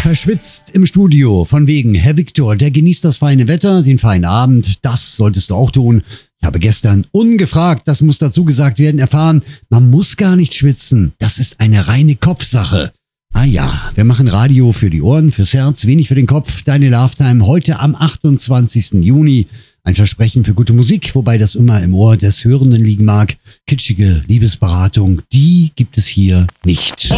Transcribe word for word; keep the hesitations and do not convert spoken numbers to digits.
verschwitzt im Studio. Von wegen, Herr Viktor, der genießt das feine Wetter, den feinen Abend. Das solltest du auch tun. Ich habe gestern ungefragt, das muss dazu gesagt werden, erfahren, man muss gar nicht schwitzen. Das ist eine reine Kopfsache. Ah ja, wir machen Radio für die Ohren, fürs Herz, wenig für den Kopf. Deine Love-Time heute am achtundzwanzigsten Juni. Ein Versprechen für gute Musik, wobei das immer im Ohr des Hörenden liegen mag. Kitschige Liebesberatung, die gibt es hier nicht.